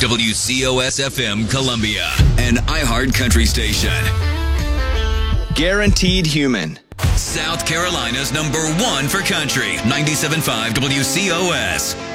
WCOS-FM Columbia, an iHeart country station. Guaranteed Human. South Carolina's #1 for country. 97.5 WCOS.